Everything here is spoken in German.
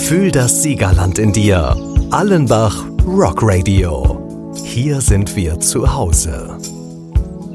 Fühl das Siegerland in dir. Allenbach Rock Radio. Hier sind wir zu Hause.